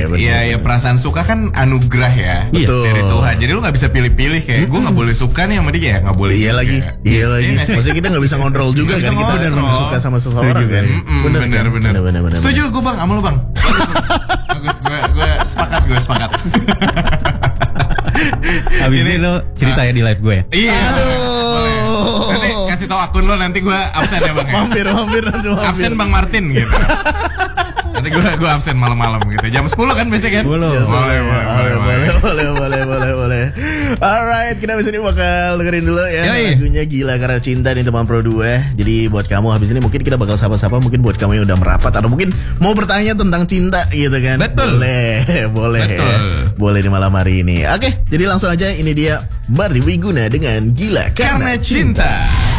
Iya, perasaan suka kan anugerah ya. Betul. Dari Tuhan. Jadi lu gak bisa pilih-pilih kayak gue gak boleh suka nih sama dia ya, gak boleh. Iya lagi. Maksudnya kita gak bisa ngontrol juga kan, kita udah suka sama seseorang kan. Bener. Setuju gue bang, sama lu bang. Bagus, gue sepakat. Abis ini lo cerita ya di live gue ya. Iya. Boleh. Nanti kasih tau akun lo, nanti gue absen ya bang ya. Mampir. Absen Bang Martin gitu. Nanti gue absen malam-malam gitu. Jam 10 kan biasanya kan? Boleh. Alright, kita abis ini bakal dengerin dulu ya lagunya Gila Karena Cinta nih teman Pro 2. Jadi buat kamu habis ini mungkin kita bakal sapa-sapa, mungkin buat kamu yang udah merapat atau mungkin mau bertanya tentang cinta gitu kan. Betul. Boleh. Boleh di malam hari ini. Oke, jadi langsung aja, ini dia Bardi Wiguna dengan Gila Karena Cinta.